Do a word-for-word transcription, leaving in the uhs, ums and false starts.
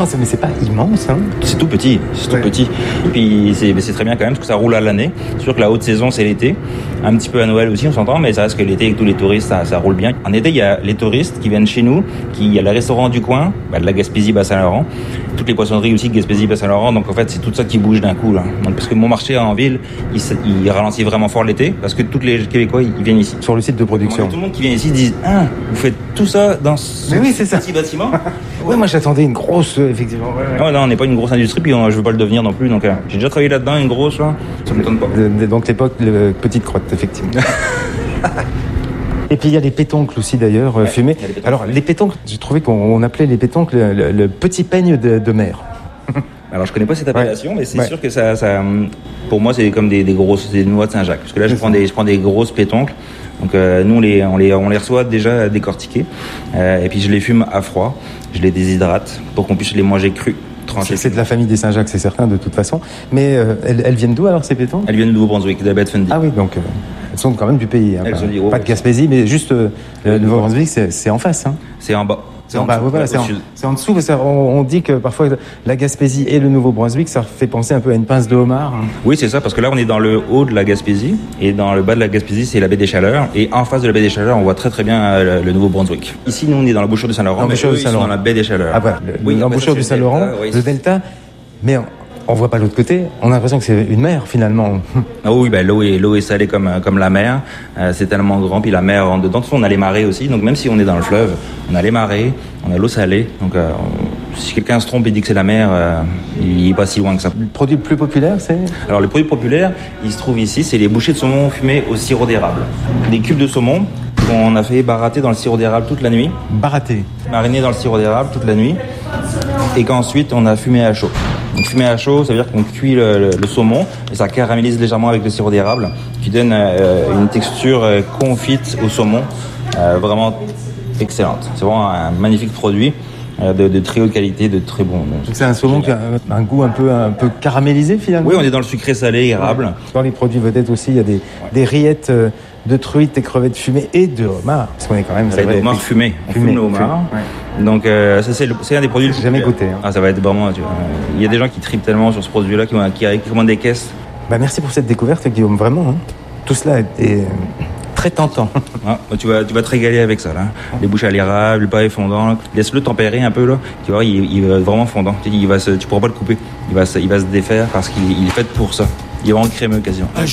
Non, mais c'est pas immense, hein. C'est tout petit, c'est ouais. tout petit. Et puis c'est, c'est très bien quand même, parce que ça roule à l'année. C'est sûr que la haute saison, c'est l'été. Un petit peu à Noël aussi, on s'entend, mais ça reste que l'été, avec tous les touristes, ça, ça roule bien. En été, il y a les touristes qui viennent chez nous, qui, il y a le restaurant du coin, bah, de la Gaspésie, Bas-Saint-Laurent. Toutes les poissonneries aussi, Gaspésie, Bas-Saint-Laurent. Donc en fait, c'est tout ça qui bouge d'un coup, là. Donc, parce que mon marché en ville, il, il ralentit vraiment fort l'été, parce que tous les Québécois, ils viennent ici. Sur le site de production. Donc, tout le monde qui vient ici dit, ah, vous faites tout ça dans ce oui, c'est petit ça. bâtiment. Ouais, moi j'attendais une grosse, euh, effectivement. Ouais, ouais. Oh, non, on n'est pas une grosse industrie, puis on, je veux pas le devenir non plus. Donc, euh, j'ai déjà travaillé là-dedans, une grosse, là. Ça m'étonne pas. De, de, donc l'époque, le, petite crotte, effectivement. Et puis il y a les pétoncles aussi d'ailleurs, ouais, fumés. Les Alors les pétoncles, j'ai trouvé qu'on appelait les pétoncles le, le, le petit peigne de, de mer. Alors je connais pas cette appellation, ouais. mais c'est ouais. sûr que ça, ça, pour moi c'est comme des, des grosses des noix de Saint-Jacques. Parce que là je prends des, je prends des grosses pétoncles. Donc euh, nous on les, on les, on les reçoit déjà décortiqués. Euh, et puis je les fume à froid, je les déshydrate pour qu'on puisse les manger crus. C'est, c'est de la famille des Saint-Jacques, c'est certain, de toute façon. Mais euh, elles, elles viennent d'où alors ces pétoncles ? Elles viennent de Nouveau-Brunswick, de la baie de Fundy. Ah oui, donc euh, elles sont quand même du pays. Hein, elles pas, sont dit, oh, pas de Gaspésie, mais juste euh, le Nouveau-Brunswick, c'est, c'est en face. Hein. C'est en bas. C'est en bas, ouais, voilà, c'est, en, c'est en dessous. Parce qu'on, on dit que parfois la Gaspésie et le Nouveau-Brunswick, ça fait penser un peu à une pince de homard. Hein. Oui, c'est ça, parce que là on est dans le haut de la Gaspésie et dans le bas de la Gaspésie, c'est la baie des Chaleurs. Et en face de la baie des Chaleurs, on voit très très bien le, le Nouveau-Brunswick. Ici, nous on est dans l'embouchure du Saint-Laurent, mais eux, ils sont dans la baie des Chaleurs. Ah voilà, le, oui, l'embouchure du Saint-Laurent, delta, oui, le delta, mais on, on voit pas l'autre côté. On a l'impression que c'est une mer finalement. Ah oui, ben l'eau est l'eau est salée comme comme la mer. Euh, c'est tellement grand, puis la mer rentre dedans. De toute façon, on a les marées aussi. Donc même si on est dans le fleuve, on a les marées, on a l'eau salée. Donc euh, on, si quelqu'un se trompe et dit que c'est la mer, euh, il est pas si loin que ça. Le produit le plus populaire, c'est ? Alors le produit populaire, il se trouve ici, c'est les bouchées de saumon fumées au sirop d'érable. Des cubes de saumon qu'on a fait barater dans le sirop d'érable toute la nuit. Barater. Mariner dans le sirop d'érable toute la nuit. Et qu'ensuite on a fumé à chaud. Donc fumé à chaud, ça veut dire qu'on cuit le, le, le saumon et ça caramélise légèrement avec le sirop d'érable, qui donne euh, une texture euh, confite au saumon, euh, vraiment excellente. C'est vraiment un magnifique produit euh, de, de très haute qualité, de très bon. Donc, c'est un saumon qui a un goût un peu un peu caramélisé finalement. Oui, on est dans le sucré salé érable. Dans les produits vedettes aussi, il y a des, ouais. des rillettes euh, de truites et crevettes fumées et de homard, parce qu'on est quand même. C'est vrai, de homard fumé. On fumé, fume le homard. Ouais. Donc euh, ça c'est, le, c'est un des produits. J'ai jamais goûté. Hein. Ah, ça va être vraiment. Tu vois, il y a des gens qui tripent tellement sur ce produit-là, qui, qui, qui commandent des caisses. Bah merci pour cette découverte, Guillaume. Vraiment, hein. Tout cela est très tentant. Ah, tu vas, tu vas te régaler avec ça là. Les bouches à l'érable, le pavé fondant. Laisse-le tempérer un peu là. Tu vois, il, il va être vraiment fondant. Il va se, tu pourras pas le couper. Il va, se, il va se défaire parce qu'il il est fait pour ça. Il est vraiment crémeux quasiment.